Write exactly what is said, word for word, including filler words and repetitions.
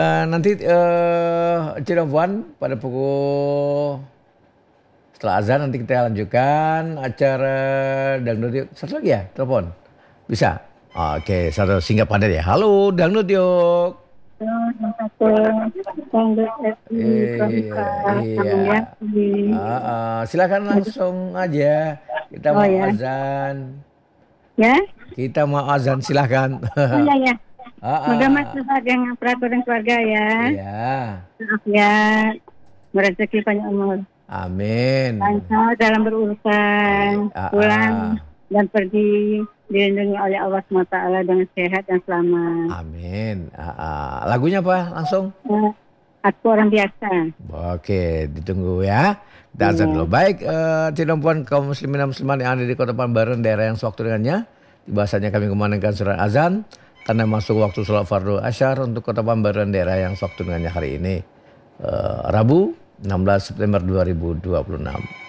Uh, nanti uh, Cirebon pada pukul setelah azan nanti kita lanjutkan acara dangdut yuk. Satu lagi ya telepon bisa. Oke, satu singgah padat ya. Halo dangdut yuk. Iya, iya. Uh, uh, silakan langsung aja. Kita Oh, mau ya. azan. Ya? Kita mau azan silakan. Oh, iya ya. Uh, Semoga uh. Mas sehat dengan peraturan keluarga ya. Iya. Maaf ya. Berezeki panjang umur. Amin. Lancar dalam berurusan. Uh, uh. Pulang dan pergi dilindungi oleh Allah subhanahu wa taala dengan sehat dan selamat. Amin. Uh, uh. Lagunya apa langsung? Uh, aku orang biasa. Oke, ditunggu ya. Kita azan dulu. Baik, uh, Cirebon kaum muslimin dan muslimat yang ada di Kota Pambaran, daerah yang sewaktu dengannya. Bahasanya kami kumandangkan surat azan karena masuk waktu sholat fardu asyar untuk Kota Pambaran, daerah yang sewaktu dengannya hari ini. Uh, Rabu enam belas September dua ribu dua puluh enam.